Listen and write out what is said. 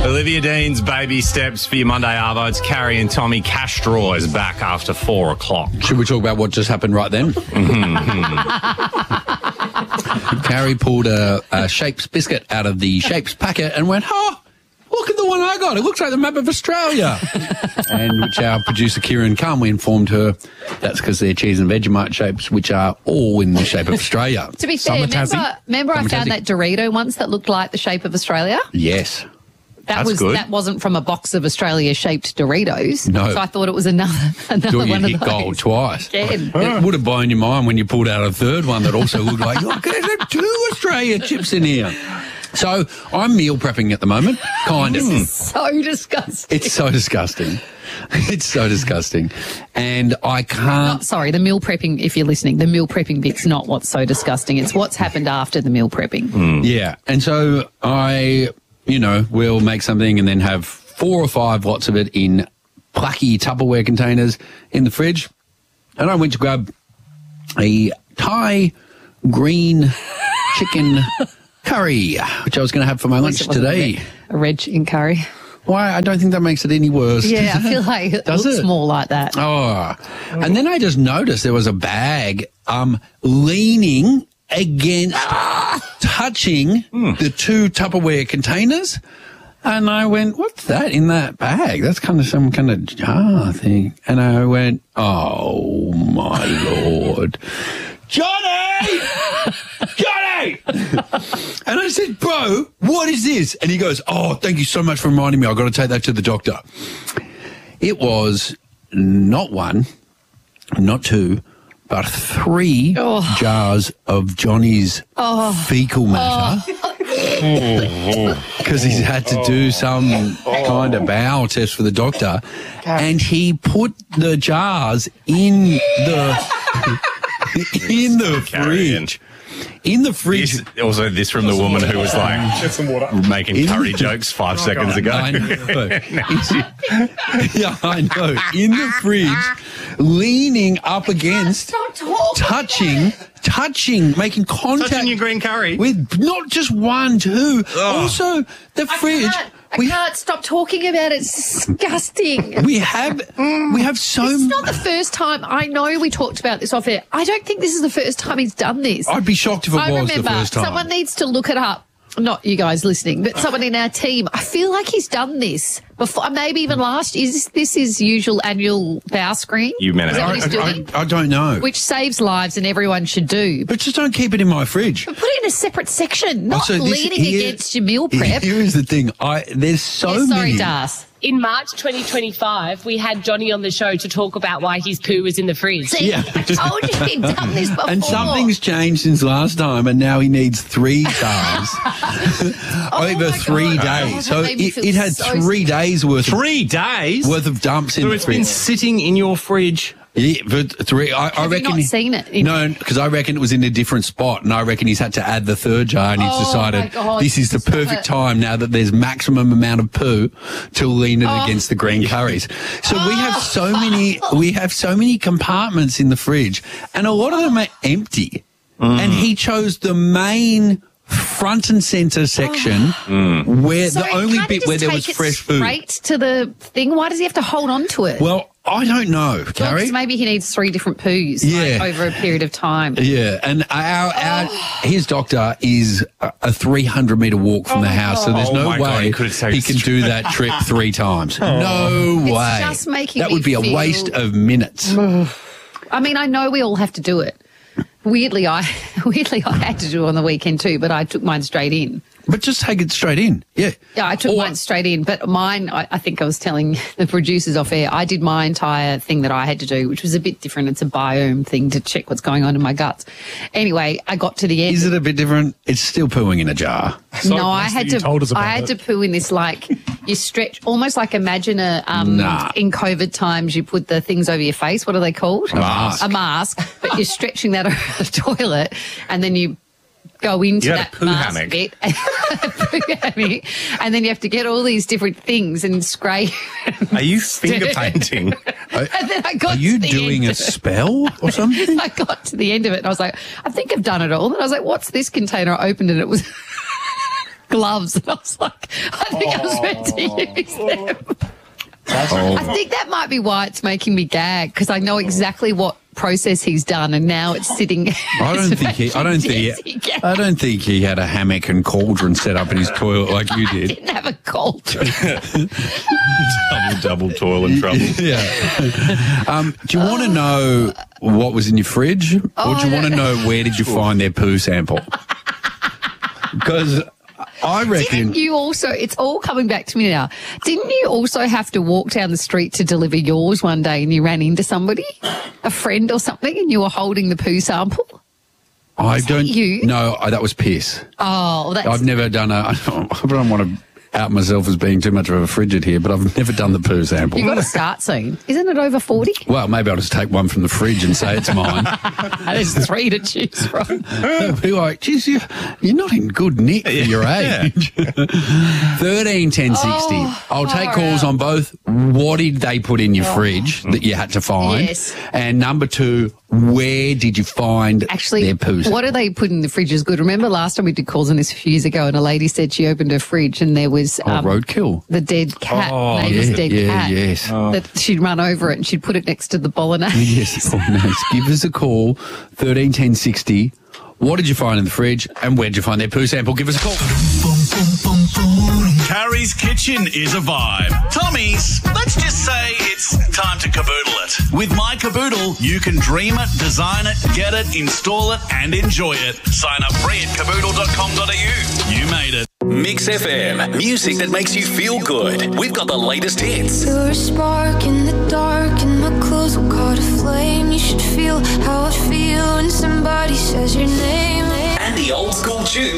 Olivia Dean's Baby Steps for your Monday Arvo. It's Carrie and Tommy. Cash Draw is back after 4 o'clock. Should we talk about what just happened right then? Carrie pulled a Shapes biscuit out of the Shapes packet and went, oh, look at the one I got. It looks like the map of Australia. And which our producer Kieran calmly informed her that's because they're cheese and Vegemite shapes, which are all in the shape of Australia. To be fair, remember I found that Dorito once that looked like the shape of Australia? Yes. That wasn't from a box of Australia-shaped Doritos. No. So I thought it was another one of those. Hit gold twice. Again. It would have blown your mind when you pulled out a third one that also looked like, look, there's 2 Australia chips in here. So I'm meal prepping at the moment, kind of. So disgusting. It's so disgusting. It's so disgusting. And I can't... Sorry, the meal prepping, if you're listening, the meal prepping bit's not what's so disgusting. It's what's happened after the meal prepping. Yeah. And so I... we'll make something and then have 4 or 5 lots of it in plucky Tupperware containers in the fridge. And I went to grab a Thai green chicken curry, which I was going to have for my lunch today. A red chicken curry. Why? I don't think that makes it any worse. Yeah, I feel like it looks more like that. Oh. And then I just noticed there was a bag leaning against, touching the 2 Tupperware containers. And I went, what's that in that bag? That's kind of some kind of jar thing. And I went, oh, my Lord. Johnny! Johnny! And I said, bro, what is this? And he goes, oh, thank you so much for reminding me. I've got to take that to the doctor. It was not 1, not 2, but 3 jars of Johnny's fecal matter. Because he's had to do some kind of bowel test for the doctor. And he put the jars in the fridge. In the fridge. This from the woman who was like making curry jokes 5 seconds ago. I know. Yeah, I know. In the fridge, leaning up against, touching, making contact. Touching your green curry. With not just 1, 2. Also, the fridge. I can't stop talking about it. It's disgusting. We have so... It's not the first time. I know we talked about this off air. I don't think this is the first time he's done this. I'd be shocked if it was the first time. Someone needs to look it up. Not you guys listening, but someone in our team. I feel like he's done this before, maybe even last year. Is this his usual annual bow screen? You meant it. I don't know. Which saves lives and everyone should do. But just don't keep it in my fridge. But put it in a separate section, not leaning against your meal prep. Here is the thing. There's so many. Sorry, Das. In March 2025, we had Johnny on the show to talk about why his poo was in the fridge. See, I told you he'd done this before. And something's changed since last time, and now he needs 3 jars over 3 days. So it had 3 days worth. 3 days worth of dumps in the fridge. So it's been sitting in your fridge. Yeah, but 3. I reckon. Not seen it? No, because I reckon it was in a different spot, and I reckon he's had to add the 3rd jar, and he's decided this is the perfect time now that there's maximum amount of poo to lean it against the green curries. So we have so many compartments in the fridge, and a lot of them are empty. And he chose the main front and centre section where the only bit where there was fresh food. Straight to the thing. Why does he have to hold on to it? Well, I don't know, Carrie. Well, maybe he needs 3 different poos over a period of time. Yeah, and his doctor is a 300-metre walk from the house, so there's no way he can do that trip 3 times. No way. Just making that would be a waste of minutes. I mean, I know we all have to do it. Weirdly, I had to do it on the weekend too, but I took mine straight in. But just take it straight in, yeah. Yeah, I took mine straight in, but mine, I think I was telling the producers off air, I did my entire thing that I had to do, which was a bit different. It's a biome thing to check what's going on in my guts. Anyway, I got to the end. Is it a bit different? It's still pooing in a jar. So no, I had to poo in this, like, you stretch, almost like imagine in COVID times you put the things over your face. What are they called? A mask. But you're stretching that over the toilet and then you go into that mask bit and then you have to get all these different things and scrape. Are you finger painting? Are you doing a spell or something? I got to the end of it and I was like, I think I've done it all. And I was like, what's this container? I opened it. It was gloves. And I was like, I think I was meant to use them. I think that might be why it's making me gag, because I know exactly what process he's done, and now it's sitting. I don't think he had a hammock and cauldron set up in his toilet like you did. Didn't have a cauldron. double toilet trouble. Yeah. Do you want to know what was in your fridge, or do you want to know where did you find their poo sample? Because I reckon Didn't you also, it's all coming back to me now, didn't you also have to walk down the street to deliver yours one day and you ran into somebody, a friend or something, and you were holding the poo sample? I don't. you? No, that was piss. Oh, that's... I've never done I don't want to out myself as being too much of a frigid here, but I've never done the poo sample. You've got to start soon. Isn't it over 40? Well, maybe I'll just take one from the fridge and say it's mine. There's 3 to choose from. They'll be like, geez, you're not in good nick for your age. 13 10 60. I'll take calls on both. What did they put in your fridge that you had to find? Yes. And number 2, where did you find Actually, their poo? what do they put in the fridge is good. Remember last time we did calls on this a few years ago, and a lady said she opened her fridge and there was roadkill. the dead cat, neighbour's dead cat. Yes. That she'd run over it and she'd put it next to the bolognese. Yes, nice. Give us a call, 13 10 60. What did you find in the fridge, and where did you find their poo sample? Give us a call. Carrie's Kitchen is a vibe. Tommy's, let's just say it's time to caboodle it. With My Caboodle, you can dream it, design it, get it, install it, and enjoy it. Sign up free at caboodle.com.au. You made it. Mix FM, music that makes you feel good. We've got the latest hits. You're a spark in the dark, and my clothes will caught a flame. You should feel how I feel when somebody says your name. And the old school tunes